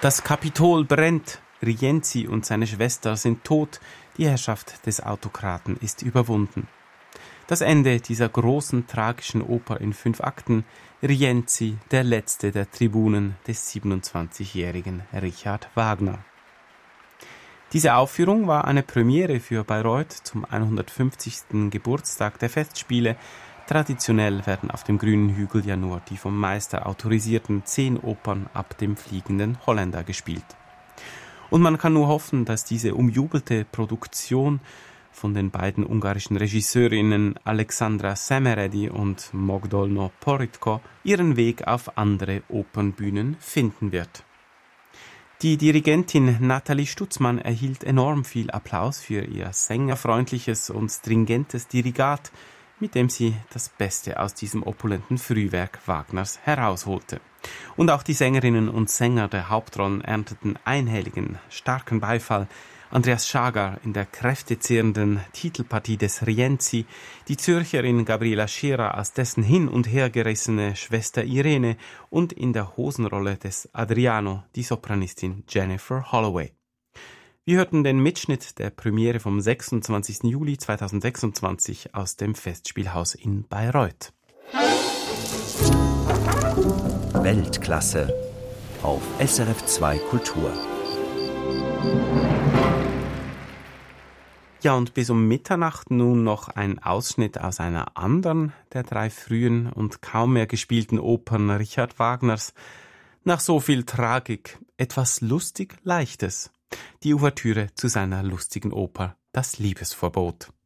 Das Kapitol brennt, Rienzi und seine Schwester sind tot, die Herrschaft des Autokraten ist überwunden. Das Ende dieser großen tragischen Oper in 5 Akten, Rienzi, der letzte der Tribunen des 27-jährigen Richard Wagner. Diese Aufführung war eine Premiere für Bayreuth zum 150. Geburtstag der Festspiele. Traditionell werden auf dem grünen Hügel ja nur die vom Meister autorisierten 10 Opern ab dem Fliegenden Holländer gespielt. Und man kann nur hoffen, dass diese umjubelte Produktion von den beiden ungarischen Regisseurinnen Alexandra Semeredi und Mogdolno Poritko ihren Weg auf andere Opernbühnen finden wird. Die Dirigentin Nathalie Stutzmann erhielt enorm viel Applaus für ihr sängerfreundliches und stringentes Dirigat, mit dem sie das Beste aus diesem opulenten Frühwerk Wagners herausholte. Und auch die Sängerinnen und Sänger der Hauptrollen ernteten einhelligen, starken Beifall. Andreas Schagar in der kräftezehrenden Titelpartie des Rienzi, die Zürcherin Gabriela Scherer als dessen hin- und hergerissene Schwester Irene und in der Hosenrolle des Adriano die Sopranistin Jennifer Holloway. Wir hörten den Mitschnitt der Premiere vom 26. Juli 2026 aus dem Festspielhaus in Bayreuth. Weltklasse auf SRF 2 Kultur. Ja, und bis um Mitternacht nun noch ein Ausschnitt aus einer anderen der 3 frühen und kaum mehr gespielten Opern Richard Wagners. Nach so viel Tragik etwas lustig Leichtes. Die Ouvertüre zu seiner lustigen Oper Das Liebesverbot.